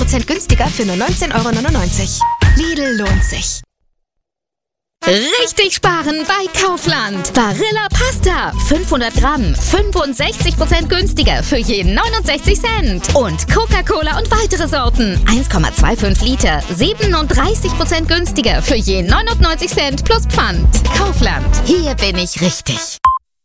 20% günstiger für nur 19,99 €. Lidl lohnt sich. Richtig sparen bei Kaufland. Barilla Pasta, 500 Gramm, 65% günstiger für je 69 Cent. Und Coca-Cola und weitere Sorten, 1,25 Liter, 37% günstiger für je 99 Cent plus Pfand. Kaufland, hier bin ich richtig.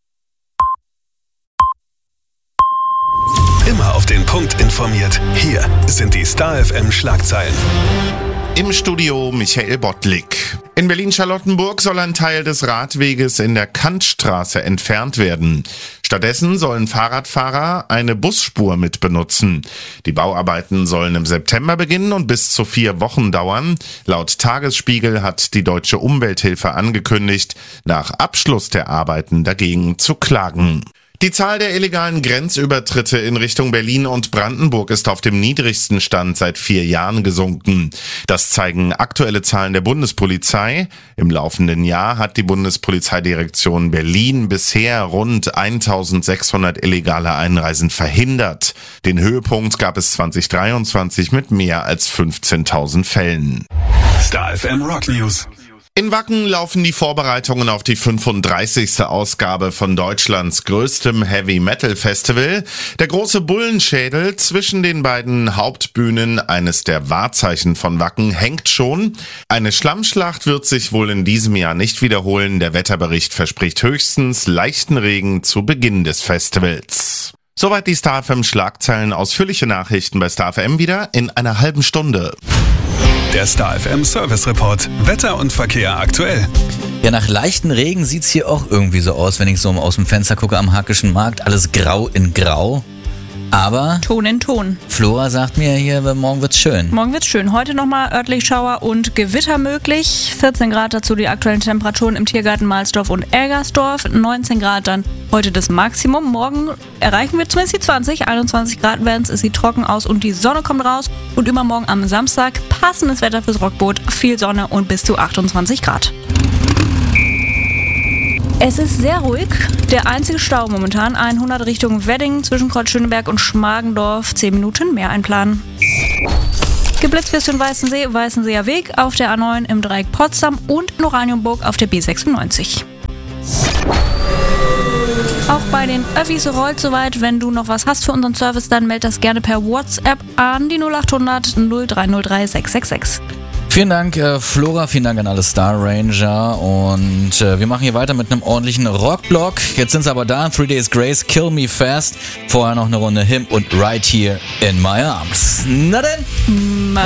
Immer auf den Punkt informiert. Hier sind die Star FM Schlagzeilen. Im Studio Michael Bottlik. In Berlin-Charlottenburg soll ein Teil des Radweges in der Kantstraße entfernt werden. Stattdessen sollen Fahrradfahrer eine Busspur mit benutzen. Die Bauarbeiten sollen im September beginnen und bis zu 4 Wochen dauern. Laut Tagesspiegel hat die Deutsche Umwelthilfe angekündigt, nach Abschluss der Arbeiten dagegen zu klagen. Die Zahl der illegalen Grenzübertritte in Richtung Berlin und Brandenburg ist auf dem niedrigsten Stand seit 4 Jahren gesunken. Das zeigen aktuelle Zahlen der Bundespolizei. Im laufenden Jahr hat die Bundespolizeidirektion Berlin bisher rund 1600 illegale Einreisen verhindert. Den Höhepunkt gab es 2023 mit mehr als 15.000 Fällen. Star FM Rock News. In Wacken laufen die Vorbereitungen auf die 35. Ausgabe von Deutschlands größtem Heavy-Metal-Festival. Der große Bullenschädel zwischen den beiden Hauptbühnen, eines der Wahrzeichen von Wacken, hängt schon. Eine Schlammschlacht wird sich wohl in diesem Jahr nicht wiederholen. Der Wetterbericht verspricht höchstens leichten Regen zu Beginn des Festivals. Soweit die Star FM Schlagzeilen. Ausführliche Nachrichten bei Star FM wieder in einer halben Stunde. Der Star FM Service Report. Wetter und Verkehr aktuell. Ja, nach leichten Regen sieht's hier auch irgendwie so aus, wenn ich so aus dem Fenster gucke am Hackischen Markt. Alles grau in grau. Aber Ton in Ton. Flora sagt mir hier, morgen wird's schön. Morgen wird's schön. Heute nochmal örtlich Schauer und Gewitter möglich. 14 Grad dazu die aktuellen Temperaturen im Tiergarten Mahlsdorf und Ergersdorf. 19 Grad dann heute das Maximum. Morgen erreichen wir zumindest die 20. 21 Grad werden es. Es sieht trocken aus und die Sonne kommt raus. Und übermorgen am Samstag passendes Wetter fürs Rockboot. Viel Sonne und bis zu 28 Grad. Es ist sehr ruhig. Der einzige Stau momentan, 100 Richtung Wedding zwischen Kreuz Schöneberg und Schmargendorf. 10 Minuten mehr einplanen. Geblitzt wirst du in Weißensee, Weißenseer Weg auf der A9 im Dreieck Potsdam und in Oranienburg auf der B96. Auch bei den Öffis rollt soweit. Wenn du noch was hast für unseren Service, dann meld das gerne per WhatsApp an die 0800 0303 666. Vielen Dank, Flora, vielen Dank an alle Star Ranger und wir machen hier weiter mit einem ordentlichen Rockblock. Jetzt sind sie aber da, 3 Days Grace, Kill Me Fast, vorher noch eine Runde Him und Right Here in My Arms. Na denn?